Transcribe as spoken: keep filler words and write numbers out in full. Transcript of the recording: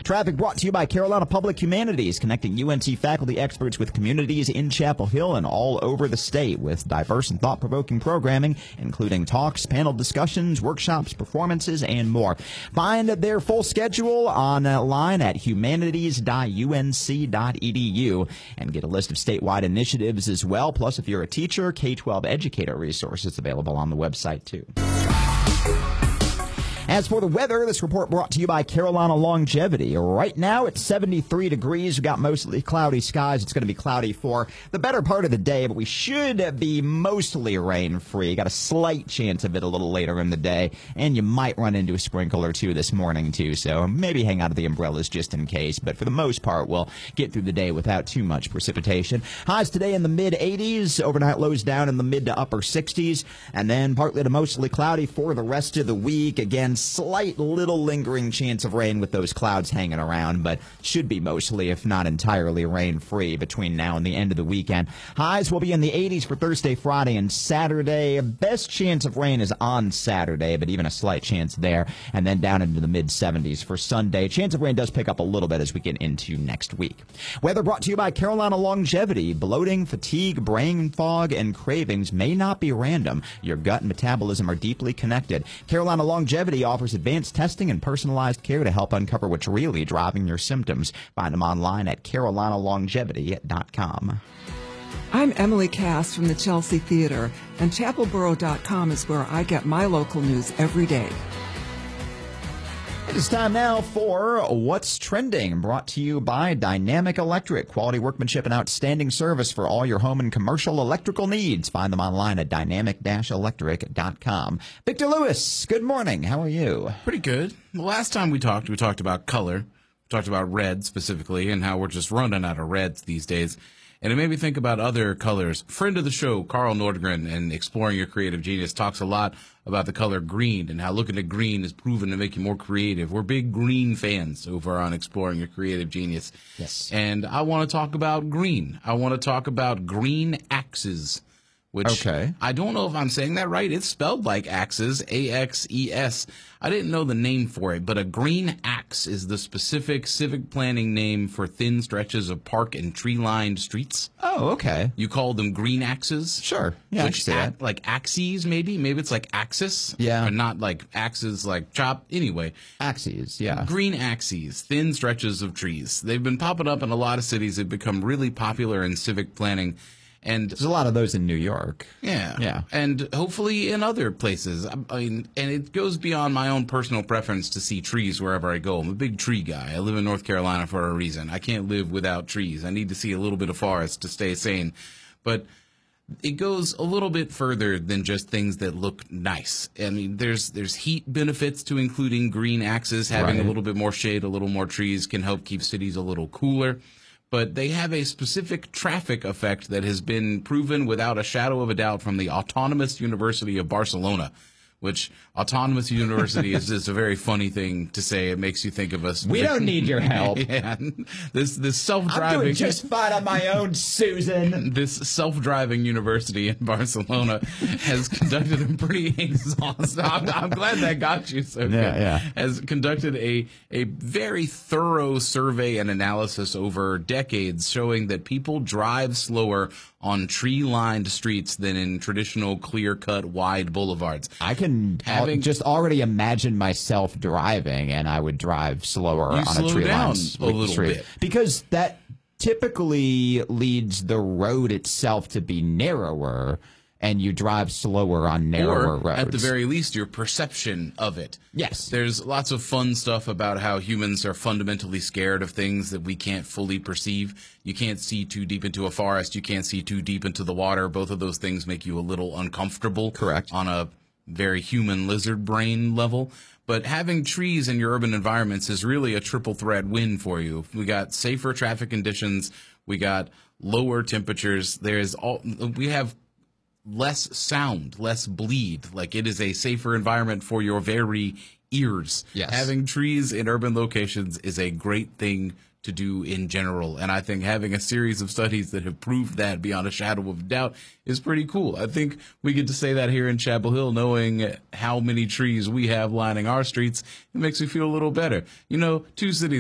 Traffic brought to you by Carolina Public Humanities, connecting U N C faculty experts with communities in Chapel Hill and all over the state with diverse and thought-provoking programming, including talks, panel discussions, workshops, performances, and more. Find their full schedule online at humanities dot u n c dot e d u and get a list of statewide initiatives as well. Plus, if you're a teacher, K twelve educator resources available on the website, too. As for the weather, this report brought to you by Carolina Longevity. Right now it's seventy-three degrees. We've got mostly cloudy skies. It's going to be cloudy for the better part of the day, but we should be mostly rain-free. Got a slight chance of it a little later in the day, and you might run into a sprinkle or two this morning, too, so maybe hang out of the umbrellas just in case. But for the most part, we'll get through the day without too much precipitation. Highs today in the mid eighties, overnight lows down in the mid to upper sixties, and then partly to mostly cloudy for the rest of the week. Again, slight little lingering chance of rain with those clouds hanging around, but should be mostly, if not entirely, rain-free between now and the end of the weekend. Highs will be in the eighties for Thursday, Friday, and Saturday. Best chance of rain is on Saturday, but even a slight chance there, and then down into the mid seventies for Sunday. Chance of rain does pick up a little bit as we get into next week. Weather brought to you by Carolina Longevity. Bloating, fatigue, brain fog, and cravings may not be random. Your gut and metabolism are deeply connected. Carolina Longevity offers advanced testing and personalized care to help uncover what's really driving your symptoms. Find them online at carolina longevity dot com. I'm Emily Cass from the Chelsea Theater, and chapel borough dot com is where I get my local news every day. It is time now for What's Trending, brought to you by Dynamic Electric. Quality workmanship and outstanding service for all your home and commercial electrical needs. Find them online at dynamic electric dot com. Victor Lewis, good morning. How are you? Pretty good. The last time we talked, we talked about color. We talked about red specifically and how we're just running out of reds these days. And it made me think about other colors. Friend of the show, Carl Nordgren, and Exploring Your Creative Genius, talks a lot about the color green and how looking at green is proven to make you more creative. We're big green fans over on Exploring Your Creative Genius. Yes. And I want to talk about green. I want to talk about green axes, which okay. I don't know if I'm saying that right. It's spelled like axes, A X E S. I didn't know the name for it, but a green axe is the specific civic planning name for thin stretches of park and tree-lined streets. Oh, okay. You call them green axes? Sure. Yeah, Which, I a- like axes, maybe? Maybe it's like axis? Yeah. Or not like axes, like chop. Anyway. Axes, yeah. Green axes, thin stretches of trees. They've been popping up in a lot of cities. They've become really popular in civic planning. And there's a lot of those in New York. Yeah. Yeah. And hopefully in other places. I mean, and it goes beyond my own personal preference to see trees wherever I go. I'm a big tree guy. I live in North Carolina for a reason. I can't live without trees. I need to see a little bit of forest to stay sane. But it goes a little bit further than just things that look nice. I mean, there's there's heat benefits to including green axes. Having Right. a little bit more shade, a little more trees can help keep cities a little cooler. But they have a specific traffic effect that has been proven without a shadow of a doubt from the Autonomous University of Barcelona, which Autonomous University is just a very funny thing to say. It makes you think of us. We don't need your help. Yeah. This this self-driving. I'm doing just fine on my own, Susan. This self-driving university in Barcelona has conducted a pretty exhaustive. I'm, I'm glad that got you so good. Yeah, yeah. Has conducted a a very thorough survey and analysis over decades, showing that people drive slower on tree-lined streets than in traditional clear-cut wide boulevards. I can Having- al- just already imagine myself driving, and I would drive slower You on slow a tree down line a little street. bit. Because that typically leads the road itself to be narrower, and you drive slower on narrower or, roads. at the very least, your perception of it. Yes. There's lots of fun stuff about how humans are fundamentally scared of things that we can't fully perceive. You can't see too deep into a forest. You can't see too deep into the water. Both of those things make you a little uncomfortable. Correct. On a very human lizard brain level. But having trees in your urban environments is really a triple threat win for you. We got safer traffic conditions. We got lower temperatures. There's all, we have less sound, less bleed. Like, it is a safer environment for your very ears. Yes. Having trees in urban locations is a great thing to do in general. And I think having a series of studies that have proved that beyond a shadow of doubt is pretty cool. I think we get to say that here in Chapel Hill, knowing how many trees we have lining our streets. It makes me feel a little better. You know, two cities